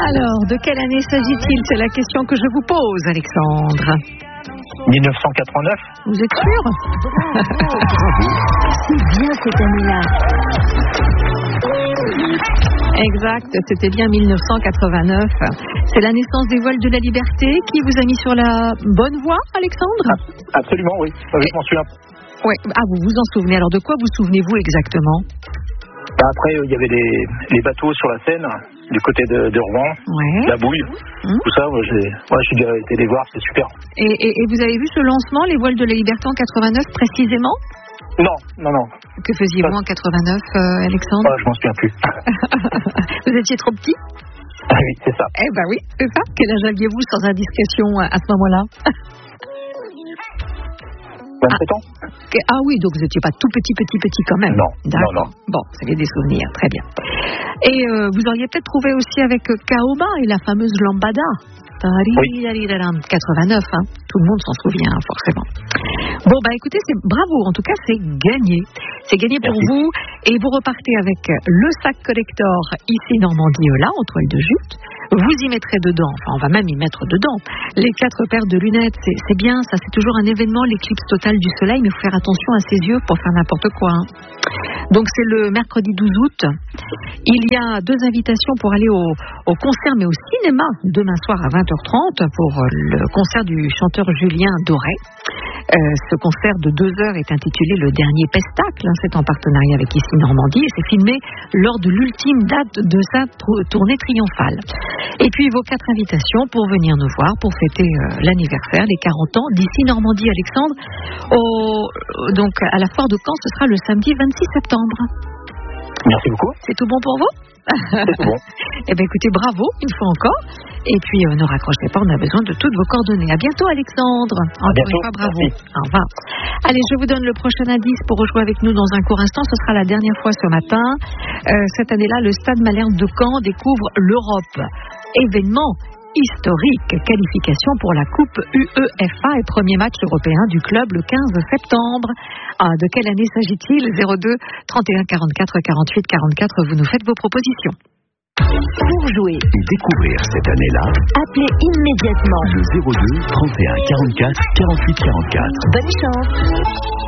Alors, de quelle année s'agit-il? C'est la question que je vous pose, Alexandre. 1989. Vous êtes sûr? C'est bien cette année-là. Exact, c'était bien 1989. C'est la naissance des voiles de la liberté qui vous a mis sur la bonne voie, Alexandre? Absolument, oui. Je m'en souviens. Ouais. Ah, vous vous en souvenez. Alors, de quoi vous souvenez-vous exactement? Après, il y avait les bateaux sur la Seine, du côté de Rouen, Ouais. la Bouille, tout ça. Moi, j'ai déjà été les voir, c'est super. Et vous avez vu ce lancement, les voiles de la liberté en 89 précisément? Non. Que faisiez-vous en 89, Alexandre? Je m'en souviens plus. Vous étiez trop petit? Ah oui, c'est ça. Eh ben oui, c'est ça. Quel âge aviez-vous sans indiscrétion à ce moment-là? 27 ans. Ah oui, donc vous n'étiez pas tout petit quand même. Non. D'accord. Bon, vous avez des souvenirs, très bien. Et vous auriez peut-être trouvé aussi avec Kaoma et la fameuse lambada. Oui. 89, hein. Tout le monde s'en souvient, forcément. Bon, écoutez, c'est bravo, en tout cas, c'est gagné. C'est gagné pour Merci. vous. Et vous repartez avec le sac collector ici Normandie là, en toile de jute. Vous y mettrez dedans, enfin, on va même y mettre dedans, les 4 paires de lunettes. C'est bien, ça, c'est toujours un événement, l'éclipse totale du soleil, mais il faut faire attention à ses yeux pour faire n'importe quoi, hein. Donc, c'est le mercredi 12 août. Il y a 2 invitations pour aller au concert, mais au cinéma, demain soir à 20h30, pour le concert du chanteur Julien Doré. Ce concert de 2 heures est intitulé Le Dernier Pestacle. C'est en partenariat avec Ici Normandie et c'est filmé lors de l'ultime date de sa tournée triomphale. Et puis vos 4 invitations pour venir nous voir pour fêter l'anniversaire, les 40 ans d'Ici Normandie, Alexandre. Donc à la foire de Caen, ce sera le samedi 26 septembre. Merci beaucoup. C'est tout bon pour vous? C'est tout bon. Eh bien écoutez, bravo une fois encore. Et puis ne raccrochez pas, on a besoin de toutes vos coordonnées. À bientôt Alexandre. Encore une fois, bravo. Merci. Au revoir. Allez, je vous donne le prochain indice pour rejouer avec nous dans un court instant. Ce sera la dernière fois ce matin. Cette année-là, le Stade Malherbe de Caen découvre l'Europe. Événement historique, qualification pour la Coupe UEFA et premier match européen du club le 15 septembre. De quelle année s'agit-il? 02 31 44 48 44, vous nous faites vos propositions. Pour jouer Et découvrir cette année-là, appelez immédiatement. le 02 31 44 48 44. Bonne chance.